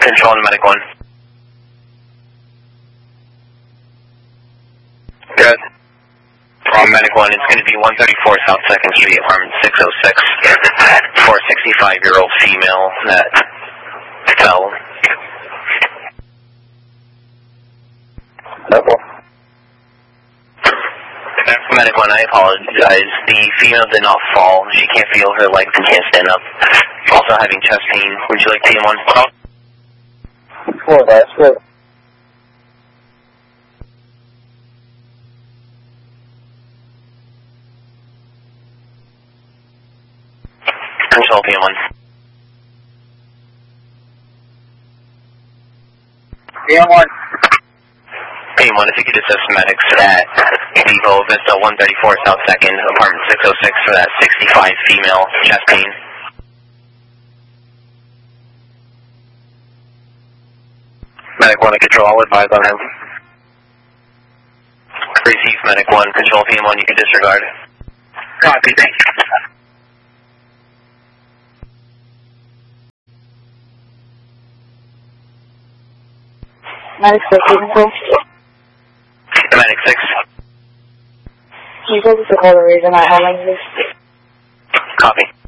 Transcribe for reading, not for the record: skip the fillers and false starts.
Control to Medic 1. Good. From Medic 1, it's going to be 134 South 2nd Street, apartment 606. 465-year-old female that fell. Double. Medic 1, I apologize. The female did not fall. She can't feel her legs and can't stand up. Also having chest pain. Would you like PM1? Sure, that's good. Control PM1. PM1. PM1, if you could assist medics at Vivo Vista 134 South 2nd, apartment 606 for that 65 female chest pain. Medic 1 to Control, I'll advise on him. Receive Medic 1, Control PM1, you can disregard. Copy, thank you. Medic 6, Control. Medic 6. Can you go to the call the reason I have like this? Copy.